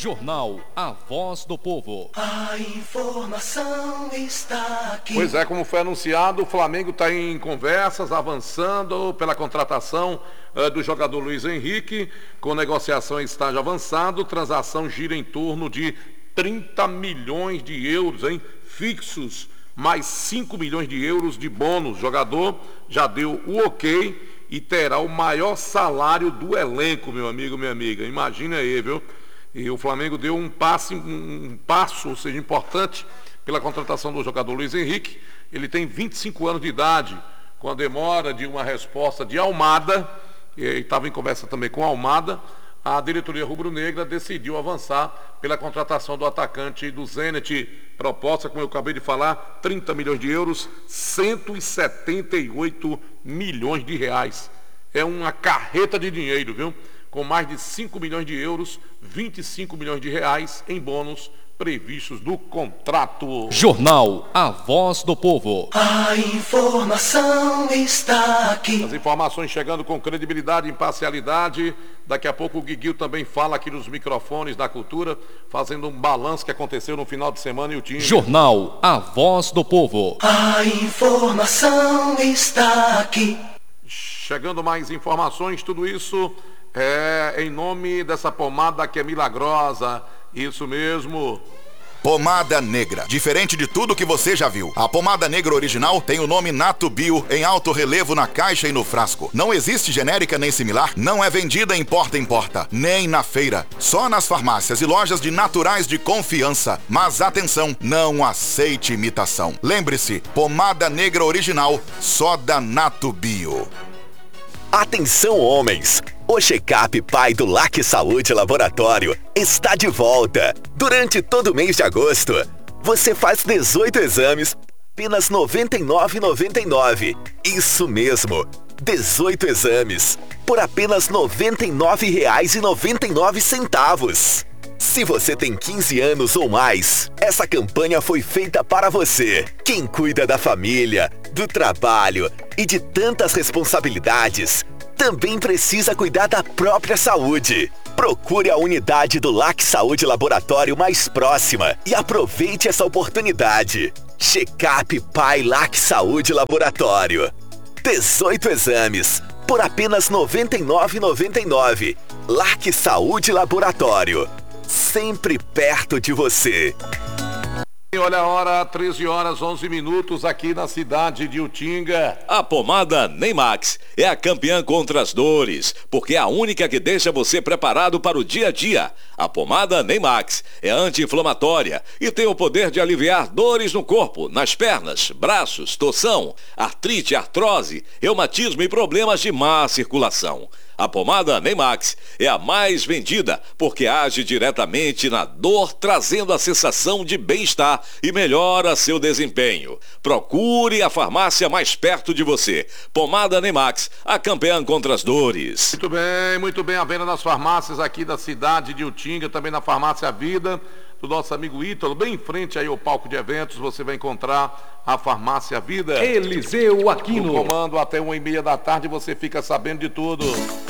Jornal A Voz do Povo. A informação está aqui. Pois é, como foi anunciado, o Flamengo está em conversas, avançando pela contratação do jogador Luiz Henrique, com negociação em estágio avançado. Transação gira em torno de 30 milhões de euros, fixos, mais 5 milhões de euros de bônus. O jogador já deu o ok e terá o maior salário do elenco, meu amigo, minha amiga. Imagina aí, viu? E o Flamengo deu um passo, ou seja, importante pela contratação do jogador Luiz Henrique. Ele tem 25 anos de idade. Com a demora de uma resposta de Almada, e estava em conversa também com Almada, a diretoria rubro-negra decidiu avançar pela contratação do atacante do Zenit. Proposta, como eu acabei de falar, 30 milhões de euros, 178 milhões de reais. É uma carreta de dinheiro, viu? Com mais de 5 milhões de euros, 25 milhões de reais em bônus previstos no contrato. Jornal A Voz do Povo. A informação está aqui. As informações chegando com credibilidade e imparcialidade. Daqui a pouco o Guiguinho também fala aqui nos microfones da Cultura, fazendo um balanço que aconteceu no final de semana e o time. Jornal A Voz do Povo. A informação está aqui. Chegando mais informações, tudo isso em nome dessa pomada que é milagrosa. Isso mesmo. Pomada Negra. Diferente de tudo que você já viu. A pomada negra original tem o nome Nato Bio em alto relevo na caixa e no frasco. Não existe genérica nem similar. Não é vendida em porta em porta, nem na feira. Só nas farmácias e lojas de naturais de confiança. Mas atenção, não aceite imitação. Lembre-se, pomada negra original, só da Nato Bio. Atenção, homens! O check-up pai do LAC Saúde Laboratório está de volta. Durante todo o mês de agosto, você faz 18 exames, apenas R$ 99,99. Isso mesmo, 18 exames, por apenas R$ 99,99. Se você tem 15 anos ou mais, essa campanha foi feita para você. Quem cuida da família, do trabalho e de tantas responsabilidades, também precisa cuidar da própria saúde. Procure a unidade do LAC Saúde Laboratório mais próxima e aproveite essa oportunidade. Check-up Pai LAC Saúde Laboratório. 18 exames, por apenas R$ 99,99. LAC Saúde Laboratório. Sempre perto de você. Olha a hora, 13 horas 11 minutos aqui na cidade de Utinga. A pomada Neymax é a campeã contra as dores, porque é a única que deixa você preparado para o dia a dia. A pomada Neymax é anti-inflamatória e tem o poder de aliviar dores no corpo, nas pernas, braços, torção, artrite, artrose, reumatismo e problemas de má circulação. A pomada Neymax é a mais vendida porque age diretamente na dor, trazendo a sensação de bem-estar e melhora seu desempenho. Procure a farmácia mais perto de você. Pomada Neymax, a campeã contra as dores. Muito bem. A venda nas farmácias aqui da cidade de Utinga, também na farmácia Vida, do nosso amigo Ítalo, bem em frente aí ao palco de eventos, você vai encontrar a farmácia Vida. Eliseu Aquino. No comando até 1h30 da tarde, você fica sabendo de tudo.